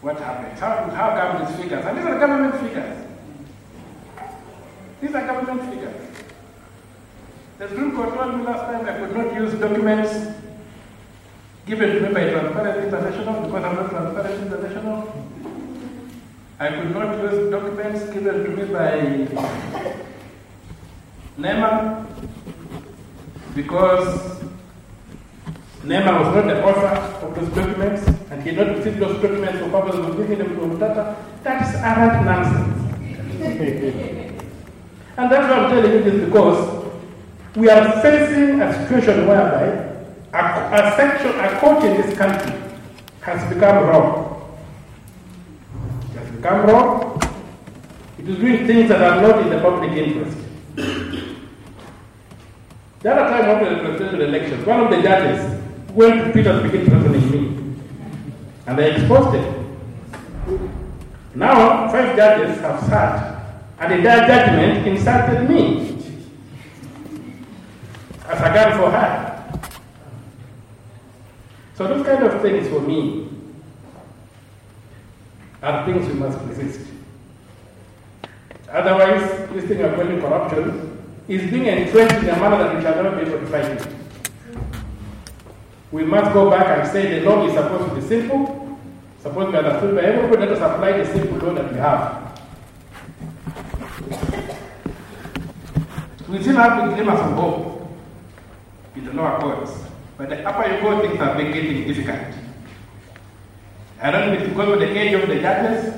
what happens? How come these figures? And these are government figures. These are government figures. The Supreme Court told me last time I could not use documents given to me by Transparency International because I'm not Transparency International. I could not use documents given to me by NEMA because NEMA was not the author of those documents and he had not received those documents for purposes of giving them to Mutata. That is arrant nonsense. And that's why I'm telling you this, because we are facing a situation whereby a court in this country has become wrong. It has become wrong. It is doing things that are not in the public interest. The other time after the presidential elections, one of the judges went to Peter to begin threatening me. And I exposed it. Now, 5 judges have sat, and their judgment insulted me as a gun for her. So those kind of things for me are things we must resist. Otherwise, this thing of calling corruption is being entrenched in a manner that we shall not be able to fight it. We must go back and say the law is supposed to be simple, supposed to be understood by everybody. Let us apply the simple law that we have. We still have the glimmers of hope in the lower courts, but the upper you go, things are getting difficult. I don't know if it's because of the age of the judges,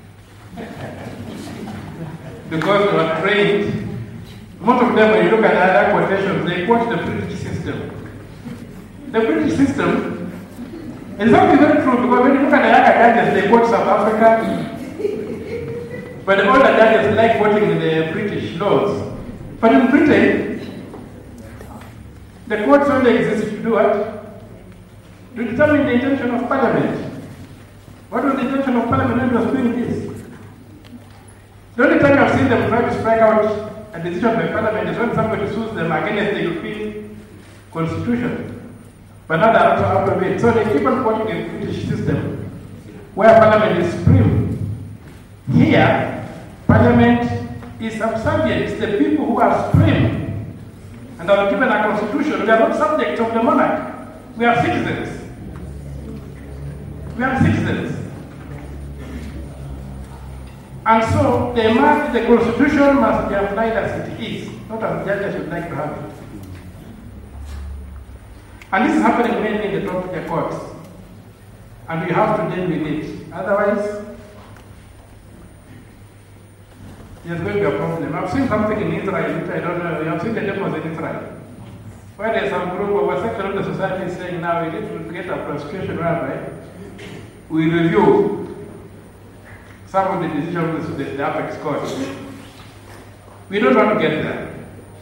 because they were trained. Most of them, when you look at other quotations, they quote the British system. The British system is not very true, because when you look at the younger judges, they quote South Africa, but the older judges like quoting the British laws. But in Britain, the courts only exist to do what? To determine the intention of Parliament. What was the intention of Parliament when it was doing this? The only time I've seen them try to strike out a decision by Parliament is when somebody sues them against the European Constitution. But now they're also out of it. So they keep on quoting a British system where Parliament is supreme. Here, Parliament is subservient. It's the people who are supreme and are given a constitution. We are not subjects of the monarch. We are citizens. We are citizens. And so the constitution must be applied as it is, not as judges would like to have it. And this is happening mainly in the top tier courts. And we have to deal with it. Otherwise, there's going to be a problem. I've seen something in Israel, which I don't know. I've seen the demos in Israel, where there's some group of a section of the society saying now we need to get a prosecution whereby we review some of the decisions of the apex court. We don't want to get there.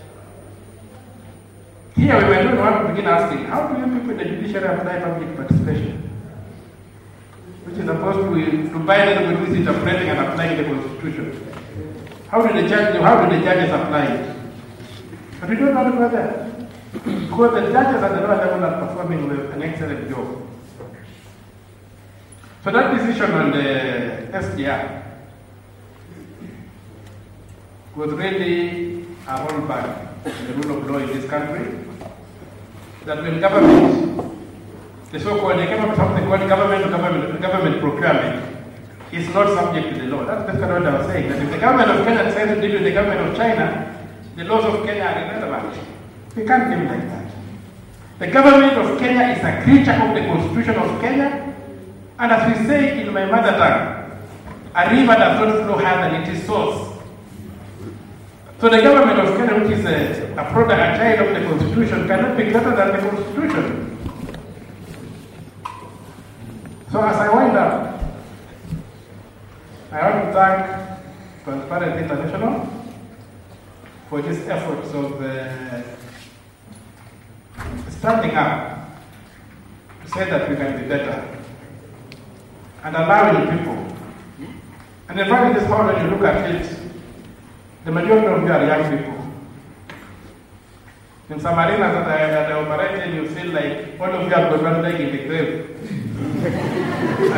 Here we don't want to begin asking, how do you people in the judiciary apply public participation? Which is supposed to bind everybody who is interpreting and applying the constitution. How do the judges apply it? But we don't want to go there. Because the judges at the lower level are performing an excellent job. So that decision on the SDR was really a rollback in the rule of law in this country. That when government, the so-called, they came up with something called government procurement, is not subject to the law. That's what I was saying. That if the government of Kenya decides to deal with the government of China, the laws of Kenya are irrelevant. We can't live like that. The government of Kenya is a creature of the Constitution of Kenya, and as we say in my mother tongue, a river does not flow higher than its source. So the government of Kenya, which is a product, a child of the Constitution, cannot be greater than the Constitution. So as I wind up, I want to thank Transparency International for these efforts of standing up to say that we can be better and allowing people. And in fact, it is hard when you look at it. The majority of you are young people. In some arenas that I operate in, you feel like all of you are going to die in the grave.